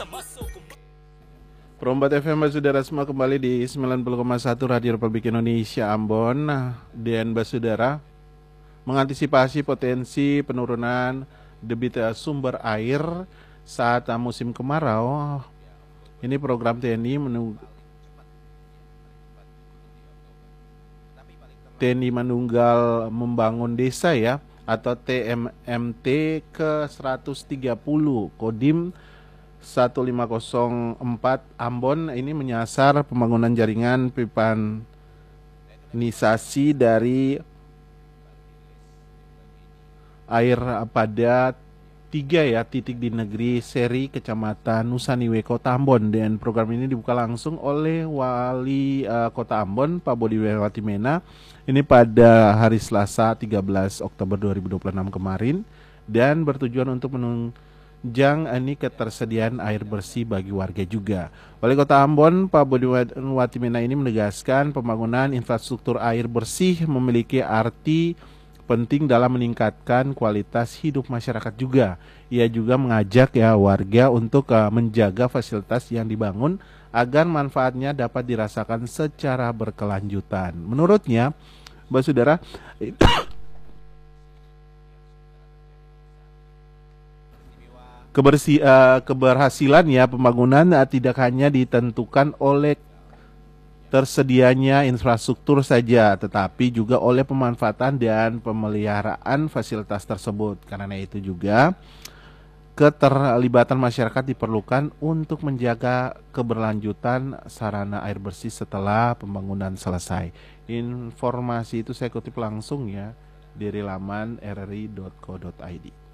Perombat FM Basudara semua kembali di 90,1 Radio Republik Indonesia Ambon. Dan Basudara, mengantisipasi potensi penurunan debit sumber air saat musim kemarau, ini program TNI Manunggal Membangun Desa ya, atau TMMT ke 130 Kodim 1504 Ambon ini menyasar pembangunan jaringan pipanisasi dari air pada 3 titik di negeri seri Kecamatan Nusaniwe Kota Ambon. Dan program ini dibuka langsung oleh Wali Kota Ambon Pak Bodi Watimena ini pada hari Selasa 13 Oktober 2026 kemarin, dan bertujuan untuk menunjang ketersediaan air bersih bagi warga juga. Wali Kota Ambon Pak Bodi Watimena ini menegaskan pembangunan infrastruktur air bersih memiliki arti penting dalam meningkatkan kualitas hidup masyarakat juga. Ia juga mengajak warga untuk menjaga fasilitas yang dibangun agar manfaatnya dapat dirasakan secara berkelanjutan. Menurutnya, Basudara, keberhasilan pembangunan tidak hanya ditentukan oleh tersedianya infrastruktur saja, tetapi juga oleh pemanfaatan dan pemeliharaan fasilitas tersebut. Karena itu juga keterlibatan masyarakat diperlukan untuk menjaga keberlanjutan sarana air bersih setelah pembangunan selesai. Informasi itu saya kutip langsung ya dari laman rri.co.id.